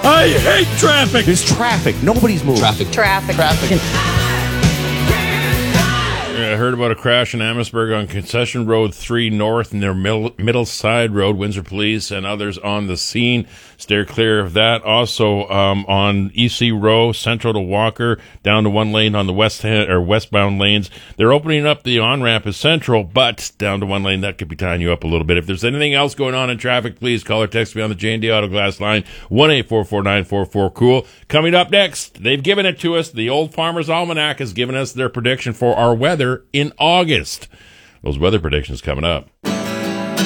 I hate traffic. There's traffic. Nobody's moving. Traffic. I heard about a crash in Amherstburg on Concession Road 3 North near Middle Side Road. Windsor Police and others on the scene. Steer clear of that. Also on EC Row, Central to Walker, down to one lane on the westbound lanes. They're opening up the on-ramp at Central, but down to one lane, that could be tying you up a little bit. If there's anything else going on in traffic, please call or text me on the J&D Auto Glass line, 1-844-944-COOL. Coming up next, they've given it to us. The Old Farmer's Almanac has given us their prediction for our weather in August. Those weather predictions coming up.